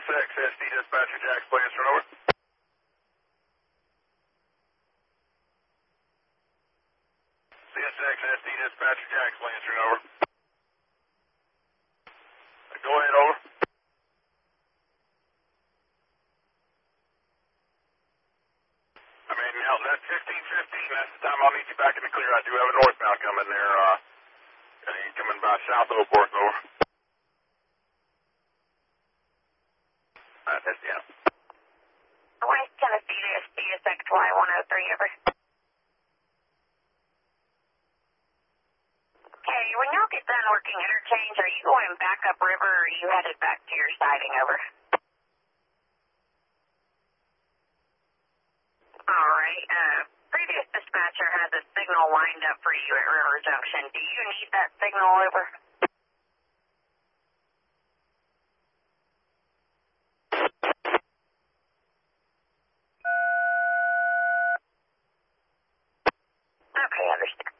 CSX SD dispatcher, Jack's plans turn over. CSX SD dispatcher, Jack's plans turn over. Go ahead, over. I mean, now that's 15:15. That's the time I'll need you back in the clear. I do have a northbound coming there. Coming by South Oakport, over. That's yeah. West Tennessee to CSXY 103, over. Okay, when y'all get done working interchange, are you going back upriver or are you headed back to your siding, over? Alright, previous dispatcher has a signal lined up for you at River Junction. Do you need that signal, over? Okay, understand.